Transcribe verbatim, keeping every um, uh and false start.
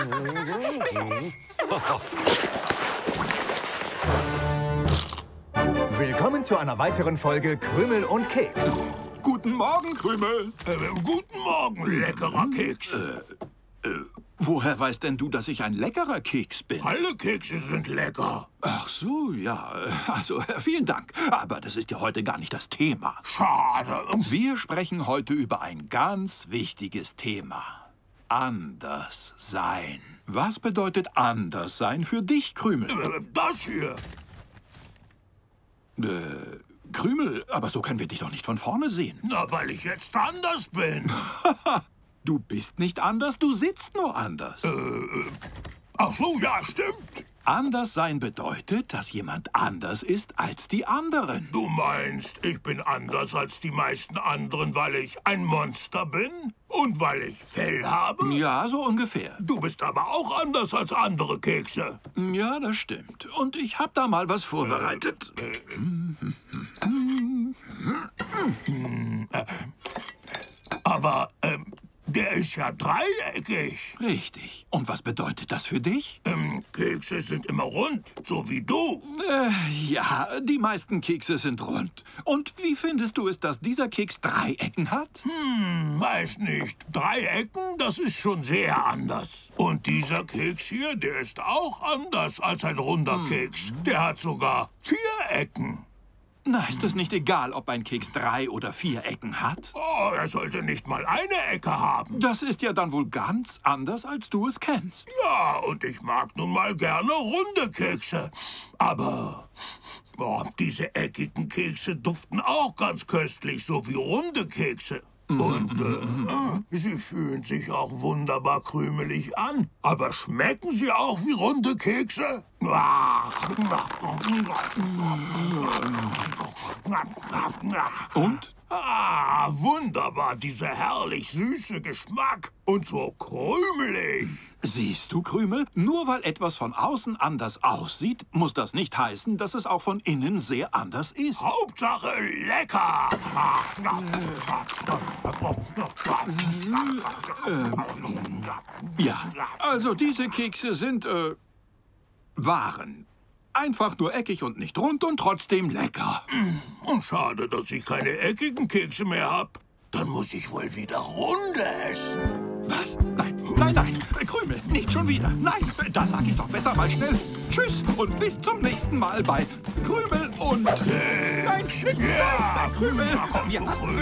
Willkommen zu einer weiteren Folge Krümel und Keks. Guten Morgen, Krümel. Äh, guten Morgen, leckerer Keks. Äh, äh, woher weißt denn du, dass ich ein leckerer Keks bin? Alle Kekse sind lecker. Ach so, ja. Also, äh, vielen Dank. Aber das ist ja heute gar nicht das Thema. Schade. Wir sprechen heute über ein ganz wichtiges Thema. Anders sein. Was bedeutet anders sein für dich, Krümel? Äh, das hier. Äh, Krümel, aber so können wir dich doch nicht von vorne sehen. Na, weil ich jetzt anders bin. Du bist nicht anders, du sitzt nur anders. Äh, ach so, ja, stimmt. Anders sein bedeutet, dass jemand anders ist als die anderen. Du meinst, ich bin anders als die meisten anderen, weil ich ein Monster bin? Und weil ich Fell habe? Ja, so ungefähr. Du bist aber auch anders als andere Kekse. Ja, das stimmt. Und ich habe da mal was vorbereitet. Äh, äh, aber, ähm, der ist ja dreieckig. Richtig. Und was bedeutet das für dich? Ähm, Kekse sind immer rund, so wie du. Äh, ja, die meisten Kekse sind rund. Und wie findest du es, dass dieser Keks Dreiecken hat? Hm, weiß nicht. Dreiecken, das ist schon sehr anders. Und dieser Keks hier, der ist auch anders als ein runder hm. Keks. Der hat sogar vier Ecken. Na, ist es nicht egal, ob ein Keks drei oder vier Ecken hat? Oh, er sollte nicht mal eine Ecke haben. Das ist ja dann wohl ganz anders, als du es kennst. Ja, und ich mag nun mal gerne runde Kekse. Aber oh, diese eckigen Kekse duften auch ganz köstlich, so wie runde Kekse. Und äh, sie fühlen sich auch wunderbar krümelig an. Aber schmecken sie auch wie runde Kekse? Und? Ah, wunderbar, dieser herrlich süße Geschmack. Und so krümelig. Siehst du, Krümel, nur weil etwas von außen anders aussieht, muss das nicht heißen, dass es auch von innen sehr anders ist. Hauptsache lecker. Äh, ja, also diese Kekse sind, äh, Waren. Einfach nur eckig und nicht rund und trotzdem lecker. Und schade, dass ich keine eckigen Kekse mehr hab. Dann muss ich wohl wieder runde essen. Was? Nein, nein, nein. Krümel, nicht schon wieder. Nein, da sag ich doch besser mal schnell Tschüss und bis zum nächsten Mal bei Krümel und... Keks. Nein, nicht Ja. Krümel. Na, komm Wir zu hatten Krümel.